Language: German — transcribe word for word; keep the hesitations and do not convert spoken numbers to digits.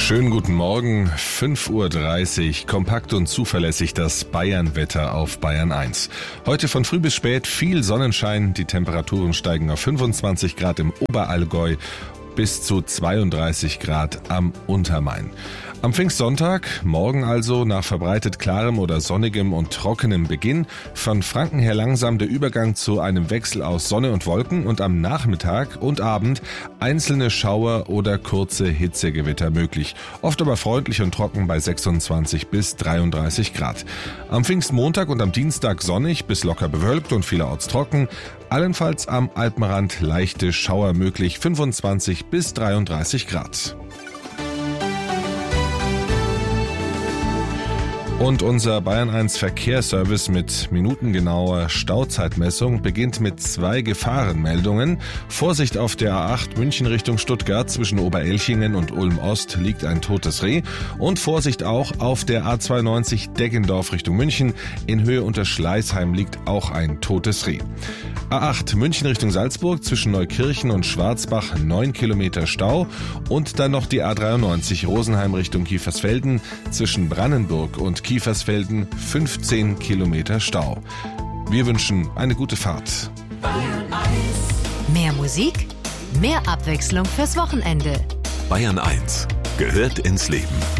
Schönen guten Morgen, fünf Uhr dreißig, kompakt und zuverlässig das Bayern-Wetter auf Bayern eins. Heute von früh bis spät viel Sonnenschein, die Temperaturen steigen auf fünfundzwanzig Grad im Oberallgäu bis zu zweiunddreißig Grad am Untermain. Am Pfingstsonntag, morgen also, nach verbreitet klarem oder sonnigem und trockenem Beginn, von Franken her langsam der Übergang zu einem Wechsel aus Sonne und Wolken und am Nachmittag und Abend einzelne Schauer oder kurze Hitzegewitter möglich. Oft aber freundlich und trocken bei sechsundzwanzig bis dreiunddreißig Grad. Am Pfingstmontag und am Dienstag sonnig bis locker bewölkt und vielerorts trocken. Allenfalls am Alpenrand leichte Schauer möglich, fünfundzwanzig bis dreiunddreißig Grad. Und unser Bayern eins Verkehrsservice mit minutengenauer Stauzeitmessung beginnt mit zwei Gefahrenmeldungen. Vorsicht auf der A acht München Richtung Stuttgart, zwischen Oberelchingen und Ulm-Ost liegt ein totes Reh. Und Vorsicht auch auf der A zweiundneunzig Deggendorf Richtung München, in Höhe unter Schleißheim liegt auch ein totes Reh. A acht München Richtung Salzburg, zwischen Neukirchen und Schwarzbach neun Kilometer Stau. Und dann noch die A dreiundneunzig Rosenheim Richtung Kiefersfelden, zwischen Brannenburg und Kiefersfelden fünfzehn Kilometer Stau. Wir wünschen eine gute Fahrt. Mehr Musik, mehr Abwechslung fürs Wochenende. Bayern eins gehört ins Leben.